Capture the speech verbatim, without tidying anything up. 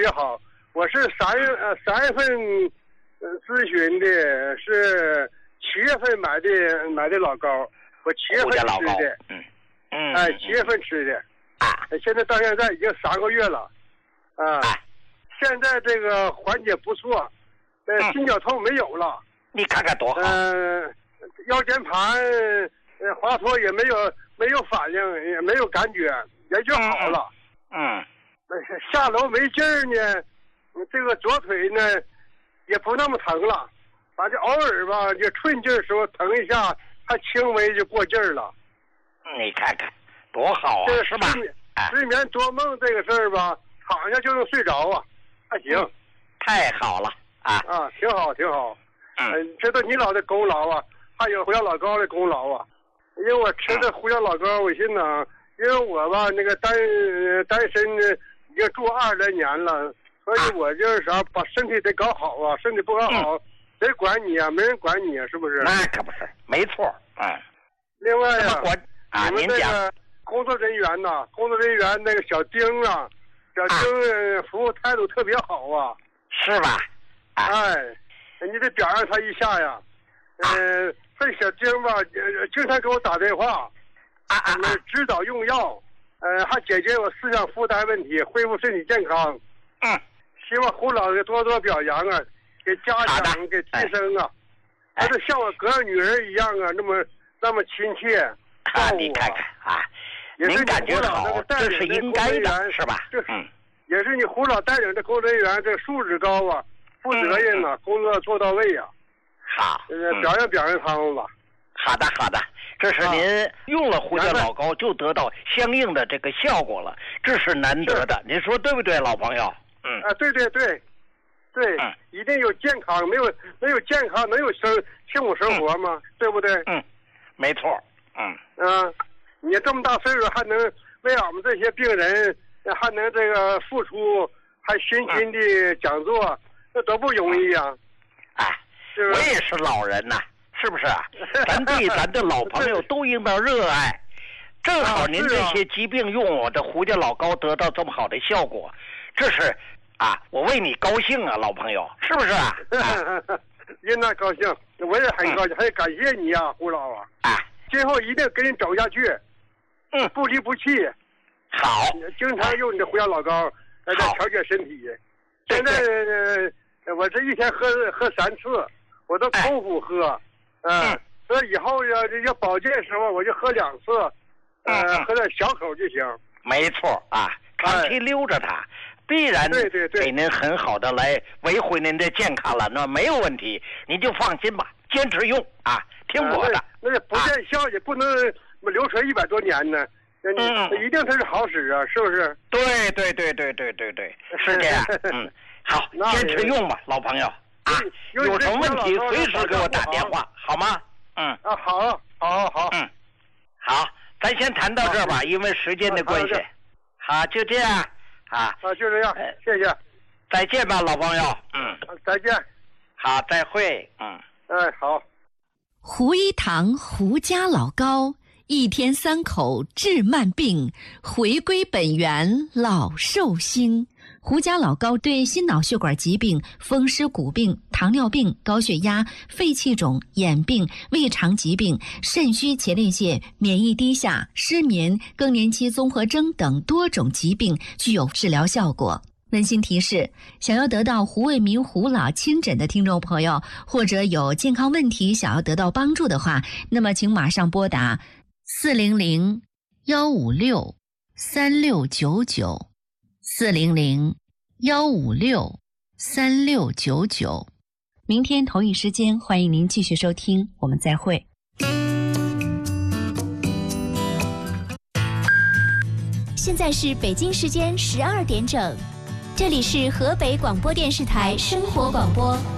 别好。我是三月呃三月份呃咨询的，是七月份买的买的老高，我七月份吃的， 嗯嗯， 哎，七月份吃的， 啊， 现在到现在已经三个月了，啊， 啊现在这个缓解不错，呃， 嗯、 心绞痛没有了， 你看看多好， 嗯、呃，腰间盘呃滑脱也没有没有反应，也没有感觉，也就好了， 嗯， 嗯下楼没劲儿呢。这个左腿呢，也不那么疼了，反正偶尔吧，就寸劲儿时候疼一下，还轻微就过劲儿了。 你看看多好啊， 这是吧？ 失眠多梦这个事儿吧，躺下就能睡着啊，还行、嗯， 太好了啊啊，挺好挺好。 嗯， 嗯这都你老的功劳啊，还有胡椒老高的功劳啊。因为我吃的胡椒老高，我寻思啊，因为我吧那个单单身呢，已经住二十来年了。所以我就是啥，把身体得搞好啊，身体不搞好，谁、嗯、管你啊？没人管你啊，是不是？ 那可不是，没错。嗯。 另外呀、 啊， 你们这个工作人员呐、啊，工作人员那个小丁啊，小丁、啊、服务态度特别好啊， 是吧？啊、 哎，你得表扬他一下呀。呃，这小丁吧，经常给我打电话， 啊啊， 指导用药，呃，还解决我思想负担问题，恢复身体健康。 嗯。 希望胡老的多多表扬啊，给嘉奖，给提升啊，还是像我隔女儿一样啊，那么那么亲切。 啊，你看看啊，您感觉好，这是应该的，是吧？ 这嗯，也是你胡老带领的工作人员，这素质高啊，负责任啊，嗯、工作做到位啊。 好， 呃，表扬表扬他们吧。 好的，好的，这是您用了胡椒老高就得到相应的这个效果了，这是难得的，您说对不对，老朋友？嗯啊，对对对，对，嗯、一定有健康，没有没有健康，能有生幸福生活吗？嗯、对不对？ 嗯，没错。嗯啊，你这么大岁数还能为俺们这些病人还能这个付出，还辛勤的讲座，嗯、那多不容易呀！ 哎，是我也是老人呐、啊，是不是啊？咱对咱的老朋友都应当热爱。正好您这些疾病用我的胡椒老高得到这么好的效果，这是。啊，我为你高兴啊，老朋友，是不是啊？ 应当高兴，我也很高兴，嗯、还感谢你啊，胡老啊！ 啊， 今后一定跟你走下去， 嗯， 不离不弃。 好， 经常用你的胡椒老高来调节身体。现在、呃、我这一天喝喝三次，我都空腹喝， 哎、 嗯，所以以后要要保健的时候我就喝两次，呃， 嗯、 喝点小口就行。 没错啊，长期溜着它。哎必然给您很好的来维护您的健康了，那没有问题，您就放心吧，坚持用啊，听我的。 啊、那那不见效也不能流传一百多年呢，嗯，一定它是好使啊，是不是？ 对对对对对对对，是这样。嗯，好，坚持用吧，老朋友啊，有什么问题随时给我打电话，好吗？嗯啊，好，好，好， 嗯，好，咱先谈到这儿吧，因为时间的关系。好，就这样。啊啊，就这样，谢谢， 再见吧，老朋友。嗯， 再见。 好，再会。嗯， 哎，好。 胡一堂胡家老高，一天三口治慢病，回归本源老寿星。胡家老高对心脑血管疾病、风湿骨病、糖尿病、高血压、肺气肿、眼病、胃肠疾病、肾虚前列腺、免疫低下、失眠、更年期综合征等多种疾病具有治疗效果。温馨提示：想要得到胡卫民胡老亲诊的听众朋友，或者有健康问题想要得到帮助的话，那么请马上拨打四零零幺五六三六九九。四零零幺五六三六九九，明天同一时间欢迎您继续收听，我们再会。 现在是北京时间十二点整，这里是河北广播电视台生活广播。